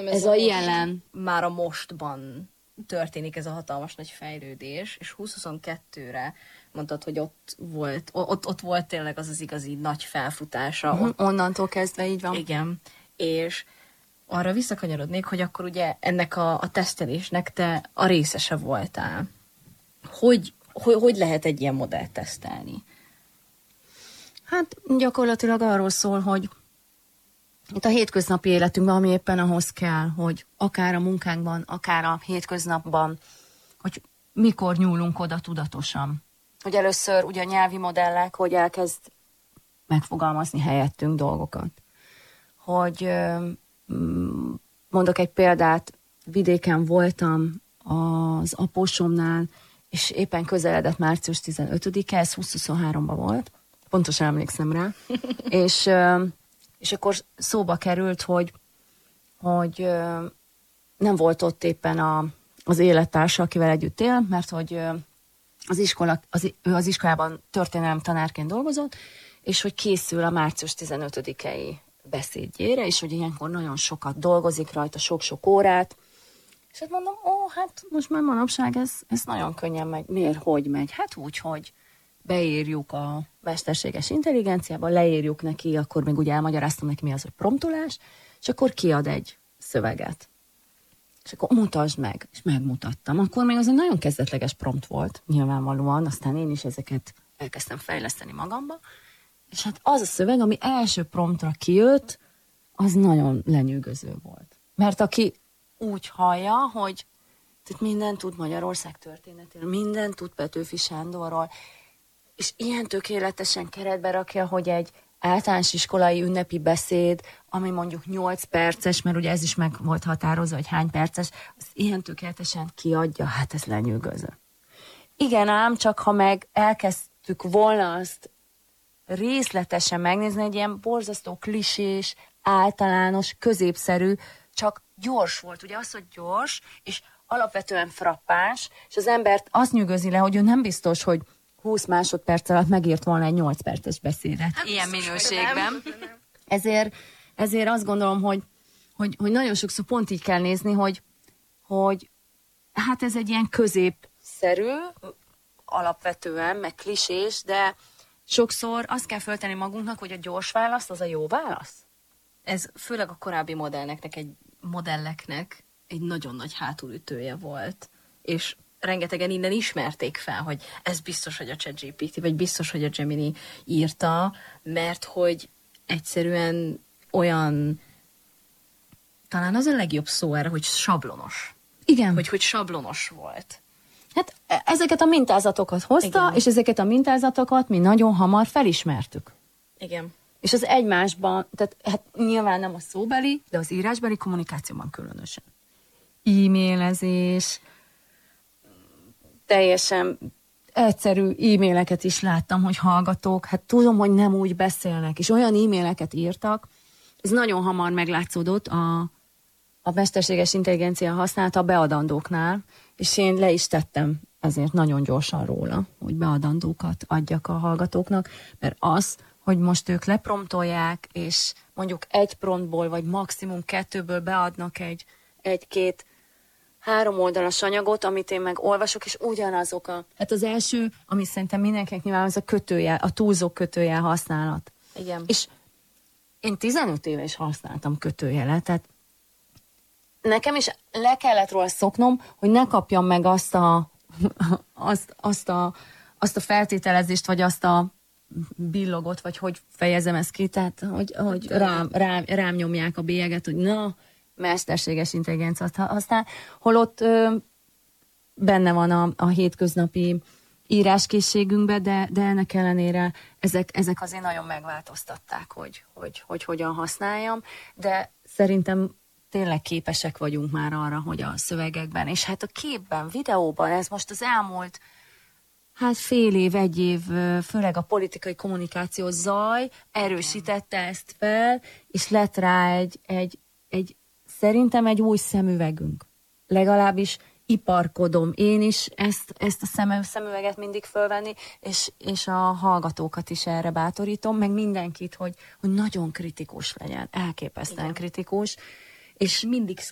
ez a jelen. Már a mostban történik ez a hatalmas nagy fejlődés, és 2022-re mondtad, hogy ott volt tényleg az igazi nagy felfutása. Onnantól kezdve így van. Igen, és arra visszakanyarodnék, hogy akkor ugye ennek a tesztelésnek te a részese voltál. Hogy lehet egy ilyen modellt tesztelni? Hát gyakorlatilag arról szól, hogy itt a hétköznapi életünkben, ami éppen ahhoz kell, hogy akár a munkánkban, akár a hétköznapban, hogy mikor nyúlunk oda tudatosan. Hogy először ugye a nyelvi modellek, hogy elkezd megfogalmazni helyettünk dolgokat. Hogy mondok egy példát, vidéken voltam az apósomnál, és éppen közeledett március 15-e, ez 2023-ban volt, pontosan emlékszem rá, és akkor szóba került, hogy nem volt ott éppen az élettársa, akivel együtt él, mert hogy az iskolában történelem tanárként dolgozott, és hogy készül a március 15-i beszédjére, és hogy ilyenkor nagyon sokat dolgozik rajta, sok-sok órát, és hát mondom, hát most már manapság ez nagyon könnyen megy. Miért, hogy megy? Hát úgy, hogy beírjuk a mesterséges intelligenciába, leírjuk neki, akkor még ugye elmagyaráztam neki, mi az, hogy promptolás, és akkor kiad egy szöveget. És akkor mutasd meg, és megmutattam. Akkor még az egy nagyon kezdetleges prompt volt, nyilvánvalóan, aztán én is ezeket elkezdtem fejleszteni magamba, és hát az a szöveg, ami első promptra kijött, az nagyon lenyűgöző volt. Mert aki úgy hallja, hogy mindent tud Magyarország történetéről, mindent tud Petőfi Sándorról, és ilyen tökéletesen keretbe rakja, hogy egy általános iskolai ünnepi beszéd, ami mondjuk 8 perces, mert ugye ez is meg volt határozva, hogy hány perces, az ilyen tökéletesen kiadja, hát ez lenyűgöző. Igen ám, csak ha meg elkezdtük volna azt részletesen megnézni, egy ilyen borzasztó klisés, általános, középszerű, csak gyors volt. Ugye az, hogy gyors, és alapvetően frappáns, és az embert azt nyűgözi le, hogy ő nem biztos, hogy 20 másodperc alatt megírt volna egy 8 perces beszédet. Hát ilyen minőségben. Ezért azt gondolom, hogy nagyon sokszor pont így kell nézni, hogy hát ez egy ilyen középszerű, alapvetően, meg klisés, de sokszor azt kell föltenni magunknak, hogy a gyors válasz az a jó válasz. Ez főleg a korábbi modelleknek egy nagyon nagy hátulütője volt, és rengetegen innen ismerték fel, hogy ez biztos, hogy a ChatGPT, vagy biztos, hogy a Gemini írta, mert hogy egyszerűen olyan, talán az a legjobb szó erre, hogy sablonos. Igen. Hogy sablonos volt. Hát ezeket a mintázatokat hozta, igen. És ezeket a mintázatokat mi nagyon hamar felismertük. Igen. És az egymásban, tehát hát nyilván nem a szóbeli, de az írásbeli kommunikációban különösen. E-mailezés, teljesen egyszerű e-maileket is láttam, hogy hallgatók, hát tudom, hogy nem úgy beszélnek, és olyan e-maileket írtak, ez nagyon hamar meglátszódott a mesterséges intelligencia használata a beadandóknál, és én le is tettem ezért nagyon gyorsan róla, hogy beadandókat adjak a hallgatóknak, mert az, hogy most ők lepromptolják, és mondjuk egy promptból, vagy maximum 2-ből beadnak egy-két 3 oldalas anyagot, amit én meg olvasok, és ugyanazok hát az első, ami szerintem mindenkinek nyilván az a kötőjel, a túlzó kötőjel használat. Igen. És én 15 éve is használtam kötőjelet, tehát nekem is le kellett róla szoknom, hogy ne kapjam meg azt a feltételezést, vagy azt a billogot, vagy hogy fejezem ezt ki, tehát hogy rám nyomják a bélyeget, hogy na, mesterséges intelligenciát használ, holott benne van a hétköznapi íráskészségünkben, de ennek ellenére ezek azért nagyon megváltoztatták, hogy hogyan használjam, de szerintem tényleg képesek vagyunk már arra, hogy a szövegekben, és hát a képben, videóban, ez most az elmúlt fél év, egy év, főleg a politikai kommunikáció zaj erősítette ezt fel, és lett rá szerintem egy új szemüvegünk. Legalábbis iparkodom én is ezt a szemüveget mindig fölvenni, és a hallgatókat is erre bátorítom, meg mindenkit, hogy nagyon kritikus legyen, elképesztően kritikus, és mindig